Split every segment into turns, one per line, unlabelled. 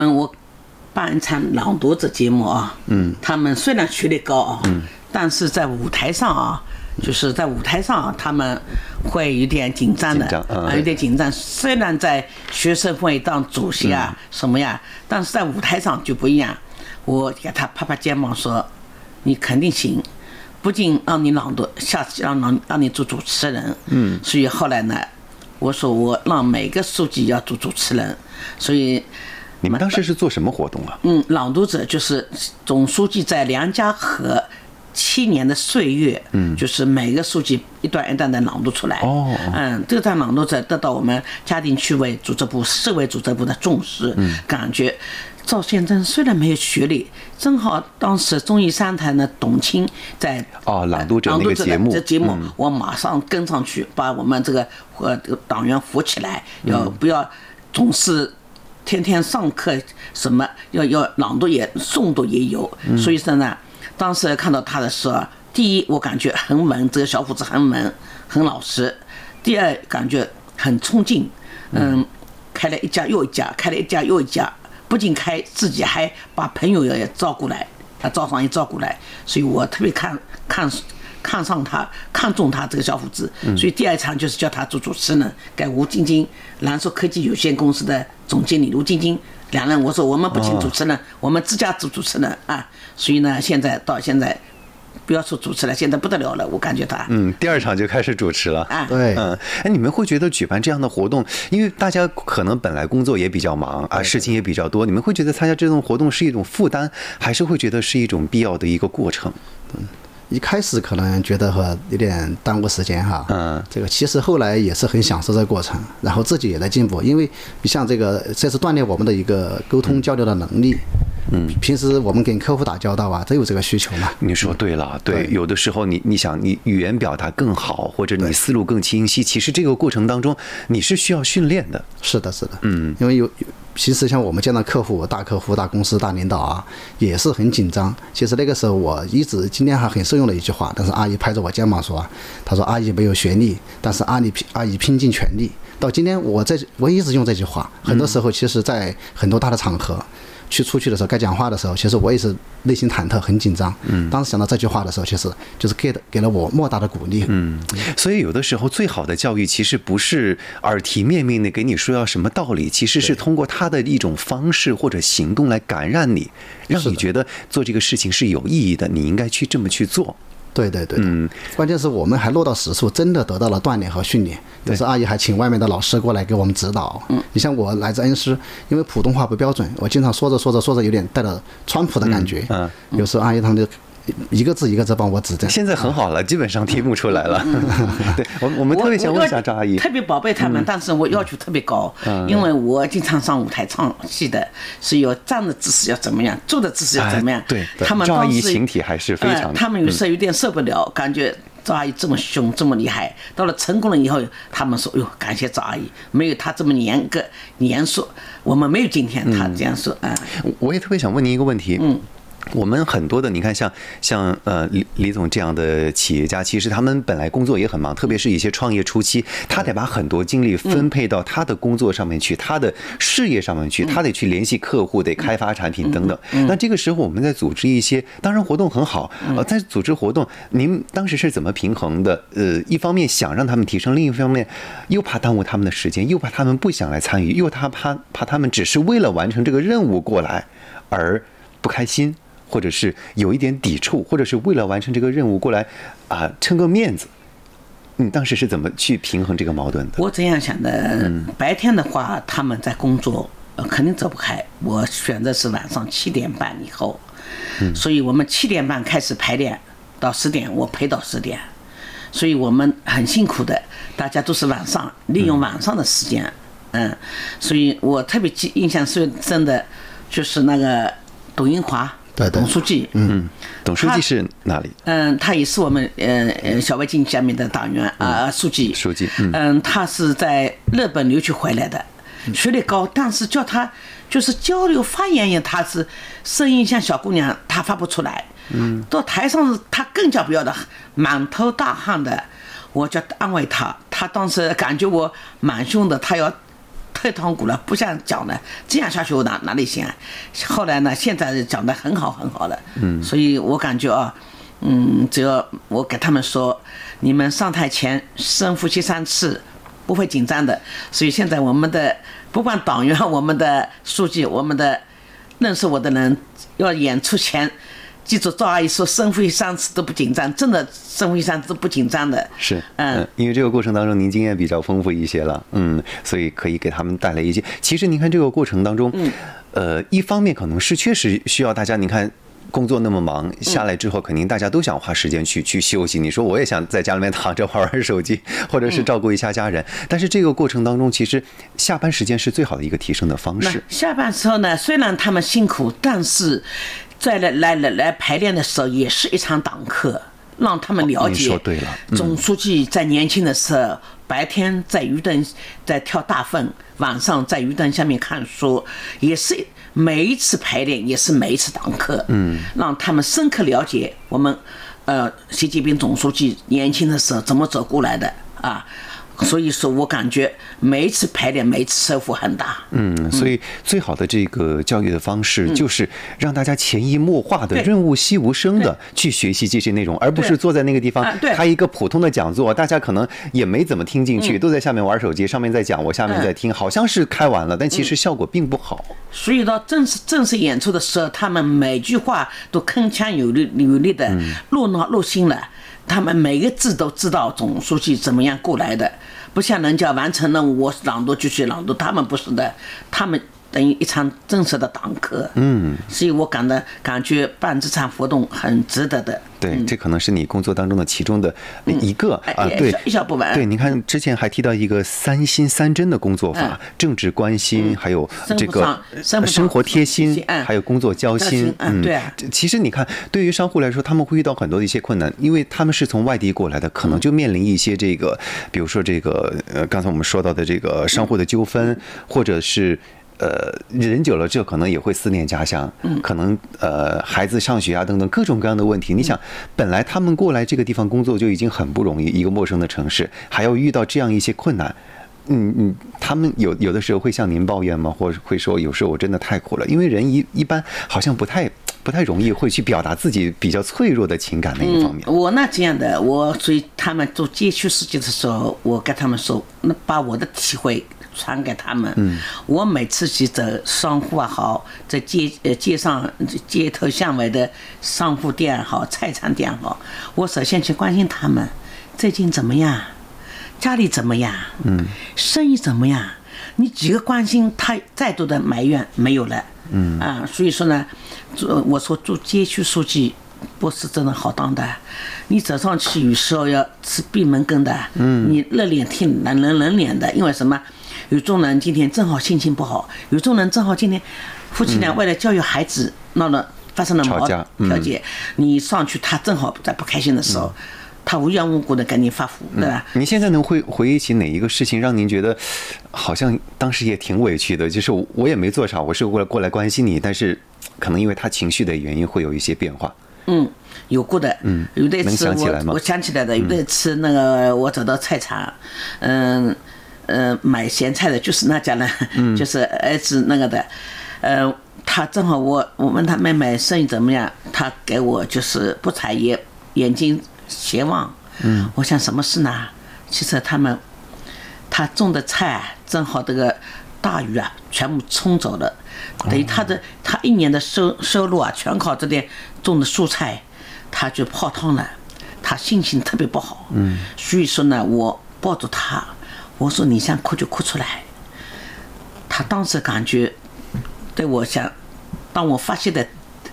我办一场朗读者节目啊，他们虽然学历高啊，但是在舞台上啊，就是在舞台上啊，他们会有点紧张的，有点紧张。虽然在学生会当主席啊，什么呀，但是在舞台上就不一样。我给他拍拍肩膀说：“你肯定行，不仅让你朗读，下次让你做主持人。”所以后来呢，我说我让每个书记要做主持人，所以。
你们当时是做什么活动啊？
朗读者就是总书记在梁家河7年的岁月，就是每个书记一段一段的朗读出来。这段朗读者得到我们嘉定区委组织部、市委组织部的重视，感觉赵先生虽然没有学历，正好当时综艺3台呢，董卿在
朗读者那个节目，
我马上跟上去，把我们这个党员扶起来，不要总是。天天上课什么要朗读也诵读也有，所以说呢，当时看到他的时候，第一我感觉很稳，这个小伙子很稳很老实；第二感觉很冲劲，开了一家又一家，开了一家又一家，不仅开自己还把朋友也招过来，他招商也招过来，所以我特别看上他，看中他这个小伙子，所以第2场就是叫他做主持人，给吴晶晶蓝硕科技有限公司的总经理卢晶晶2人，我说我们不请主持人，我们自家做主持人啊，所以呢，到现在不要说主持了，现在不得了了，我感觉他
第2场就开始主持了
对，
你们会觉得举办这样的活动，因为大家可能本来工作也比较忙啊，事情也比较多，你们会觉得参加这种活动是一种负担，还是会觉得是一种必要的一个过程？
一开始可能觉得有点耽误时间哈，这个其实后来也是很享受这个过程，然后自己也在进步，因为你像这是锻炼我们的一个沟通交流的能力。平时我们跟客户打交道啊，都有这个需求嘛。
你说对了，对，有的时候你想你语言表达更好，或者你思路更清晰，其实这个过程当中你是需要训练的。
是的，因为其实像我们见到客户、大客户、大公司、大领导啊，也是很紧张。其实那个时候我今天还很受用的一句话，但是阿姨拍着我肩膀说，她说阿姨没有学历，但是阿姨拼尽全力。到今天我一直用这句话，很多时候其实在很多大的场合。出去的时候，该讲话的时候，其实我也是内心忐忑，很紧张。当时想到这句话的时候，其实就是给了我莫大的鼓励。
所以有的时候最好的教育其实不是耳提面命的给你说要什么道理，其实是通过他的一种方式或者行动来感染你，让你觉得做这个事情是有意义的，你应该去这么去做。
对，关键是我们还落到实处，真的得到了锻炼和训练。有时阿姨还请外面的老师过来给我们指导。你像我来自恩施，因为普通话不标准，我经常说着有点带了川普的感觉。有时候阿姨他们就一个字一个字帮我指正。
现在很好了，基本上听不出来了。对，我们特别想问一下张阿姨，
特别宝贝他们，但是我要求特别高，因为我经常上舞台唱戏的，是有站的姿势要怎么样，坐的姿势要怎么样。
对，
他们
张阿姨形体还是非常。
他们有时候有点受不了，感觉赵阿姨这么凶这么厉害，到了成功了以后，他们说：“哟，感谢赵阿姨，没有她这么严肃，我们没有今天。”她这样说
我也特别想问您一个问题。我们很多的，你看像李总这样的企业家，其实他们本来工作也很忙，特别是一些创业初期，他得把很多精力分配到他的工作上面去，他的事业上面去，他得去联系客户，得开发产品等等。那这个时候我们在组织一些，当然活动很好，在组织活动，您当时是怎么平衡的？一方面想让他们提升，另一方面又怕耽误他们的时间，又怕他们不想来参与，又怕他们只是为了完成这个任务过来而不开心。或者是有一点抵触，或者是为了完成这个任务过来撑个面子，你当时是怎么去平衡这个矛盾的？
我这样想的，白天的话他们在工作，肯定走不开。我选择是晚上7点半以后，所以我们7点半开始排练，到10点我陪到10点，所以我们很辛苦的，大家都是晚上利用晚上的时间，所以我特别印象最深的就是那个董英华。董书记，
董书记是哪里？
他也是我们小外经济下面的党员书记。他是在日本留学回来的，学历高，但是叫他就是交流发言也，他是声音像小姑娘，他发不出来。到台上他更加不要的，满头大汗的，我就安慰他，他当时感觉我蛮凶的，他退堂鼓了，不想讲了，这样下去我哪里行啊？后来呢，现在讲得很好很好了，所以我感觉啊，只要我给他们说，你们上台前深呼吸3次，不会紧张的。所以现在我们的不管党员、我们的书记、我们的认识我的人，要演出前。记住赵阿姨说深呼吸3次都不紧张，真的深呼吸3次都不紧张的。
是，因为这个过程当中您经验比较丰富一些了，所以可以给他们带来一些。其实您看这个过程当中，一方面可能是确实需要大家，您看。工作那么忙，下来之后肯定大家都想花时间去休息。你说我也想在家里面躺着玩玩手机，或者是照顾一下家人。但是这个过程当中，其实下班时间是最好的一个提升的方式。
下班时候呢，虽然他们辛苦，但是在来排练的时候，也是一场党课，让他们了解。
你说对了，
总书记在年轻的时候，白天在鱼灯在跳大粪，晚上在鱼灯下面看书，也是。每一次排练也是每一次党课，让他们深刻了解我们，习近平总书记年轻的时候怎么走过来的啊。所以说我感觉每一次排练每一次收获很大。
所以最好的这个教育的方式就是让大家潜移默化的、润物细无声的去学习这些内容，而不是坐在那个地方开一个普通的讲座，大家可能也没怎么听进去，都在下面玩手机，上面在讲，我下面在听，好像是开完了，但其实效果并不好。
所以到正式演出的时候，他们每句话都铿锵有力的，入脑入心了。他们每个字都知道总书记怎么样过来的，不像人家完成任务我朗读就去朗读，他们不是的，他们等于一场正式的党课。所以我感觉办这场活动很值得的。
对，这可能是你工作当中的其中的一个对，
一小部分。
对，您看之前还提到一个3心3真的工作法，政治关心，还有这个生活贴心，还有工作交心。
对。
其实你看，对于商户来说，他们会遇到很多的一些困难，因为他们是从外地过来的，可能就面临一些这个，比如说这个刚才我们说到的这个商户的纠纷，或者是。人久了之后可能也会思念家乡，可能孩子上学啊等等各种各样的问题。你想，本来他们过来这个地方工作就已经很不容易，一个陌生的城市还要遇到这样一些困难，他们有的时候会向您抱怨吗？或者会说有时候我真的太苦了？因为人一般好像不太容易会去表达自己比较脆弱的情感的一方面。
我那这样的，所以他们做街区书记的时候，我跟他们说，那把我的体会传给他们。我每次去走商户啊好，在街上街头巷尾的商户店好，菜场店好，我首先去关心他们最近怎么样，家里怎么样，生意怎么样。你几个关心，他再多的埋怨没有了。所以说呢，我说做街区书记不是真的好当的，你走上去有时候要吃闭门羹的，你热脸贴冷脸的。因为什么？有种人今天正好心情不好，有种人正好今天夫妻俩为了教育孩子闹了发生了矛盾调解，你上去他正好在不开心的时候，他无缘无故的跟你发福，对吧？
你现在能回忆起哪一个事情让您觉得好像当时也挺委屈的？就是我也没做啥，我是过来关心你，但是可能因为他情绪的原因会有一些变化。
有过的。有的次我想起来的，有的次那个我走到菜场，买咸菜的就是那家人，就是儿子那个的，他正好我问他妹妹生意怎么样，他给我就是不睬眼睛斜望。我想什么事呢？其实他种的菜正好这个大雨啊全部冲走了，等于他一年的收入啊全靠这点种的蔬菜，他就泡汤了，他心情特别不好。所以说呢，我抱住他，我说你想哭就哭出来。他当时感觉对我想，当我发泄的，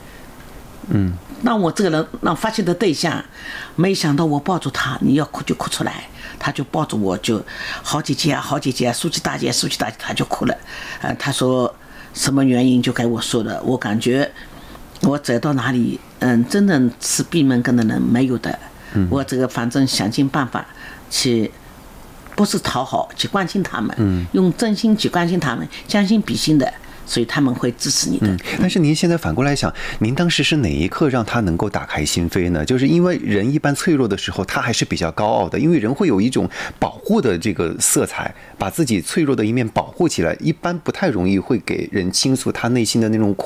让我这个人让发泄的对象，没想到我抱住他，你要哭就哭出来，他就抱住我，就好姐姐啊，书记大姐，他就哭了。他说什么原因就给我说了，我感觉我走到哪里，真正吃闭门羹的人没有的。我这个反正想尽办法去，不是讨好，去关心他们，用真心去关心他们，将心比心的。 所以他们会支持你的。
但是您现在反过来想，您当时是哪一刻让他能够打开心扉呢？就是因为人一般脆弱的时候，他还是比较高傲的，因为人会有一种保护的这个色彩，把自己脆弱的一面保护起来，一般不太容易会给人倾诉他内心的那种苦